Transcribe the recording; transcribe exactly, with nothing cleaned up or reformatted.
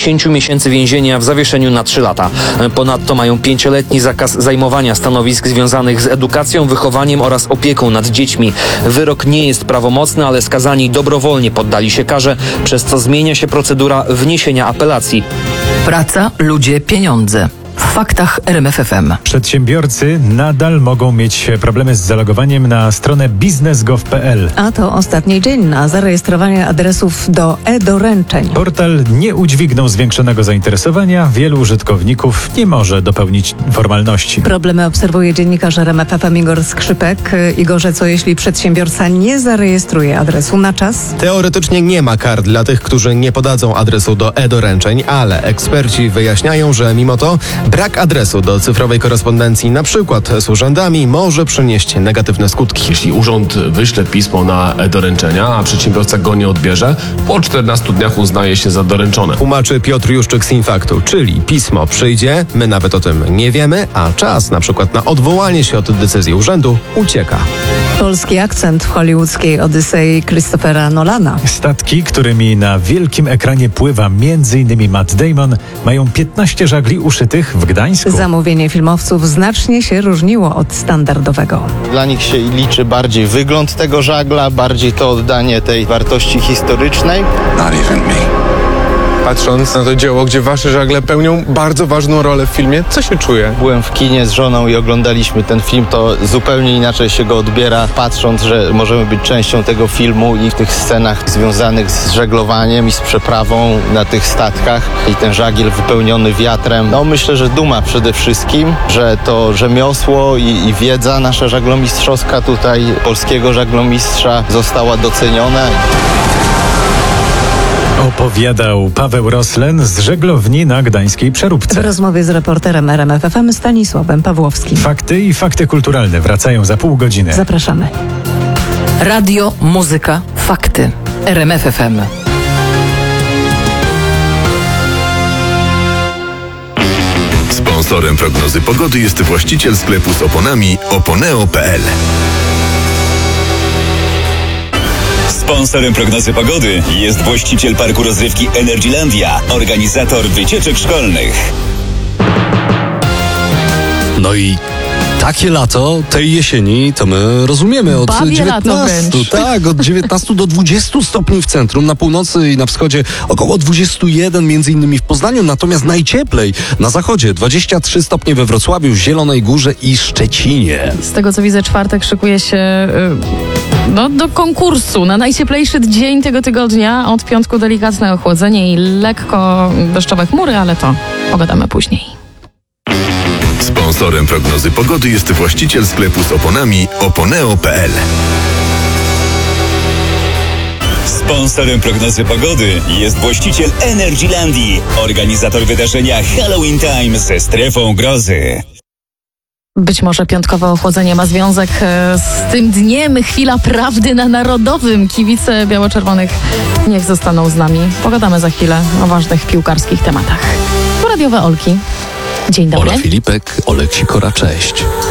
dziesięciu miesięcy więzienia w zawieszeniu na trzy lata. Ponadto mają pięcioletni zakaz zajmowania stanowisk związanych z edukacją, wychowaniem oraz opieką nad dziećmi. Wyrok nie jest prawomocny, ale skazani dobrowolnie poddali się karze, przez co zmienia się procedura wniesienia apelacji. Praca, ludzie, pieniądze. W faktach R M F F M. Przedsiębiorcy nadal mogą mieć problemy z zalogowaniem na stronę biznes kropka gov kropka p l. A to ostatni dzień na zarejestrowanie adresów do e-doręczeń. Portal nie udźwignął zwiększonego zainteresowania. Wielu użytkowników nie może dopełnić formalności. Problemy obserwuje dziennikarz R M F F M Igor Skrzypek. Igorze, co jeśli przedsiębiorca nie zarejestruje adresu na czas? Teoretycznie nie ma kar dla tych, którzy nie podadzą adresu do e-doręczeń, ale eksperci wyjaśniają, że mimo to brak adresu do cyfrowej korespondencji, na przykład z urzędami, może przynieść negatywne skutki. Jeśli urząd wyśle pismo na e-doręczenia, a przedsiębiorca go nie odbierze, po czternastu dniach uznaje się za doręczone. Tłumaczy Piotr Juszczyk z Infaktu, czyli pismo przyjdzie, my nawet o tym nie wiemy, a czas na przykład na odwołanie się od decyzji urzędu ucieka. Polski akcent w hollywoodzkiej Odysei Christophera Nolana. Statki, którymi na wielkim ekranie pływa między innymi Matt Damon, mają piętnaście żagli uszytych w Gdańsku. Zamówienie filmowców znacznie się różniło od standardowego. Dla nich się liczy bardziej wygląd tego żagla, bardziej to oddanie tej wartości historycznej. Not even me. Patrząc na to dzieło, gdzie wasze żagle pełnią bardzo ważną rolę w filmie, co się czuje? Byłem w kinie z żoną i oglądaliśmy ten film, to zupełnie inaczej się go odbiera, patrząc, że możemy być częścią tego filmu i w tych scenach związanych z żeglowaniem i z przeprawą na tych statkach i ten żagiel wypełniony wiatrem. No myślę, że duma przede wszystkim, że to rzemiosło i, i wiedza nasza żaglomistrzowska tutaj, polskiego żaglomistrza, została doceniona. Opowiadał Paweł Roslen z żeglowni na gdańskiej Przeróbce. W rozmowie z reporterem R M F F M Stanisławem Pawłowskim. Fakty i fakty kulturalne wracają za pół godziny. Zapraszamy. Radio, muzyka, fakty. R M F F M. Sponsorem prognozy pogody jest właściciel sklepu z oponami oponeo kropka p l. Sponsorem prognozy pogody jest właściciel parku rozrywki Energylandia, organizator wycieczek szkolnych. No i takie lato tej jesieni to my rozumiemy od Bawię dziewiętnastu, tak, od dziewiętnastu do dwudziestu stopni w centrum, na północy i na wschodzie około dwudziestu jeden, między innymi w Poznaniu, natomiast najcieplej na zachodzie dwadzieścia trzy stopnie we Wrocławiu, Zielonej Górze i Szczecinie. Z tego co widzę, czwartek szykuje się yy, no, do konkursu na najcieplejszy dzień tego tygodnia. Od piątku delikatne ochłodzenie i lekko deszczowe chmury, ale to pogadamy później. Sponsorem prognozy pogody jest właściciel sklepu z oponami oponeo kropka p l. Sponsorem prognozy pogody jest właściciel Energylandii, organizator wydarzenia Halloween Time ze strefą grozy. Być może piątkowe ochłodzenie ma związek z tym dniem. Chwila prawdy na Narodowym. Kibice biało-czerwonych niech zostaną z nami. Pogadamy za chwilę o ważnych piłkarskich tematach. To radiowe Olki. Dzień dobry. Ola Filipek, Olek Sikora, cześć.